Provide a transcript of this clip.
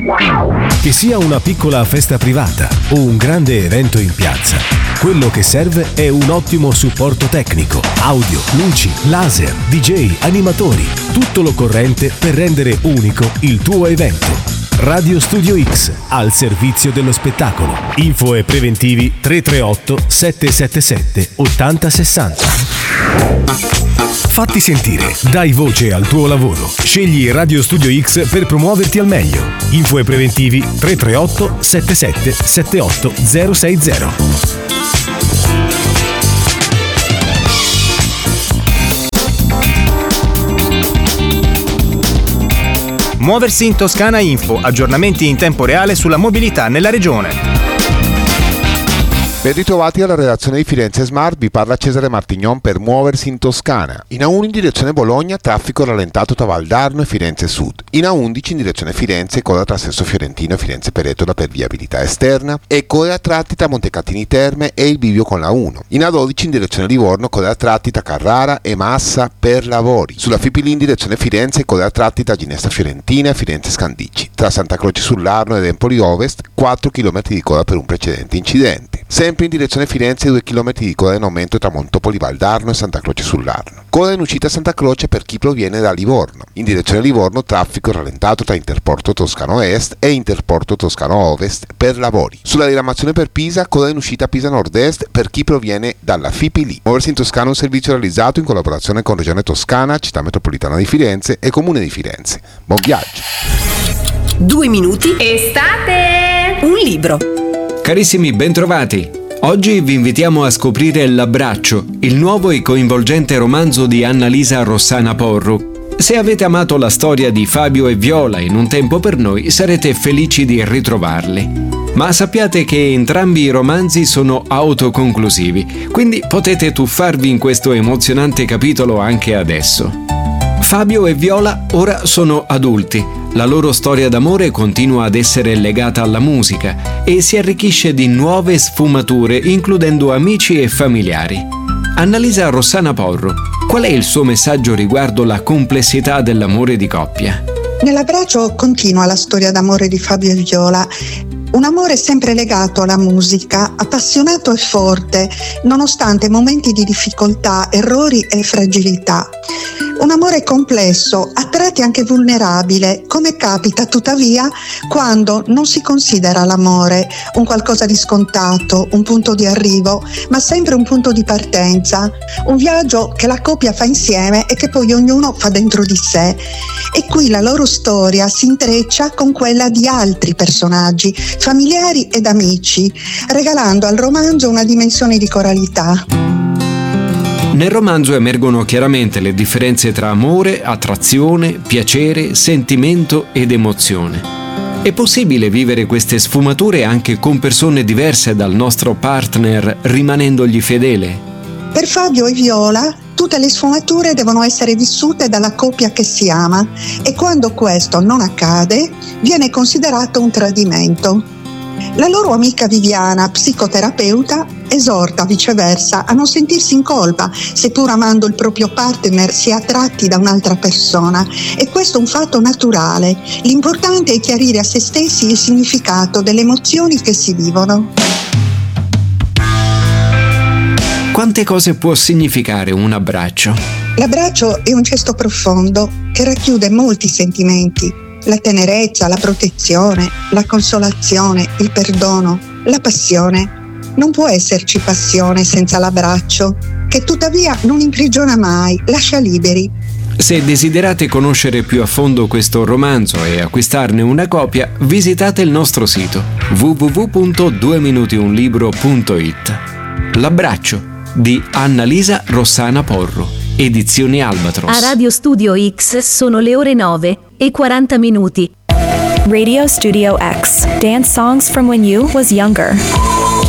Che sia una piccola festa privata o un grande evento in piazza, quello che serve è un ottimo supporto tecnico, audio, luci, laser, DJ, animatori, tutto l'occorrente per rendere unico il tuo evento. Radio Studio X, al servizio dello spettacolo. Info e preventivi 338 777 8060. Fatti sentire, dai voce al tuo lavoro. Scegli Radio Studio X per promuoverti al meglio. Info e preventivi 338 77 78 060. Muoversi in Toscana Info, aggiornamenti in tempo reale sulla mobilità nella regione. Ben ritrovati alla redazione di Firenze Smart, vi parla Cesare Martignon per Muoversi in Toscana. In A1 in direzione Bologna, traffico rallentato tra Valdarno e Firenze Sud. In A11 in direzione Firenze, coda tra Sesto Fiorentino e Firenze Peretola per viabilità esterna e coda a tratti tra Montecatini Terme e il bivio con la 1. In A12 in direzione Livorno, coda a tratti tra Carrara e Massa per lavori. Sulla Fipili in direzione Firenze, coda a tratti tra Ginestra Fiorentina e Firenze Scandicci. Tra Santa Croce sull'Arno ed Empoli Ovest, 4 km di coda per un precedente incidente. Sempre in direzione Firenze 2 km di coda in aumento tra Montopoli Valdarno e Santa Croce sull'Arno. Coda in uscita Santa Croce per chi proviene da Livorno. In direzione Livorno traffico rallentato tra Interporto Toscano Est e Interporto Toscano Ovest per lavori. Sulla diramazione per Pisa, coda in uscita Pisa Nord-Est per chi proviene dalla Fipili. Muoversi in Toscana è un servizio realizzato in collaborazione con Regione Toscana, Città Metropolitana di Firenze e Comune di Firenze. Buon viaggio! 2 minuti. Estate! Un libro. Carissimi, bentrovati! Oggi vi invitiamo a scoprire L'abbraccio, il nuovo e coinvolgente romanzo di Annalisa Rossana Porru. Se avete amato la storia di Fabio e Viola in Un tempo per noi, sarete felici di ritrovarli. Ma sappiate che entrambi i romanzi sono autoconclusivi, quindi potete tuffarvi in questo emozionante capitolo anche adesso. Fabio e Viola ora sono adulti. La loro storia d'amore continua ad essere legata alla musica e si arricchisce di nuove sfumature, includendo amici e familiari. Annalisa Rossana Porru, qual è il suo messaggio riguardo la complessità dell'amore di coppia? Nell'abbraccio continua la storia d'amore di Fabio e Viola. Un amore sempre legato alla musica, appassionato e forte, nonostante momenti di difficoltà, errori e fragilità. Un amore complesso, a tratti anche vulnerabile, come capita tuttavia quando non si considera l'amore un qualcosa di scontato, un punto di arrivo, ma sempre un punto di partenza, un viaggio che la coppia fa insieme e che poi ognuno fa dentro di sé. E qui la loro storia si intreccia con quella di altri personaggi, familiari ed amici, regalando al romanzo una dimensione di coralità. Nel romanzo emergono chiaramente le differenze tra amore, attrazione, piacere, sentimento ed emozione. È possibile vivere queste sfumature anche con persone diverse dal nostro partner, rimanendogli fedele? Per Fabio e Viola, tutte le sfumature devono essere vissute dalla coppia che si ama e quando questo non accade, viene considerato un tradimento. La loro amica Viviana, psicoterapeuta, esorta viceversa a non sentirsi in colpa, seppur amando il proprio partner si è attratti da un'altra persona. E questo è un fatto naturale. L'importante è chiarire a se stessi il significato delle emozioni che si vivono. Quante cose può significare un abbraccio? L'abbraccio è un gesto profondo che racchiude molti sentimenti. La tenerezza, la protezione, la consolazione, il perdono, la passione. Non può esserci passione senza l'abbraccio, che tuttavia non imprigiona mai, lascia liberi. Se desiderate conoscere più a fondo questo romanzo e acquistarne una copia, visitate il nostro sito www.dueminutiunlibro.it. L'abbraccio di Annalisa Rossana Porru, edizioni Albatros. A Radio Studio X sono le ore 9:40. Radio Studio X. Dance songs from when you was younger.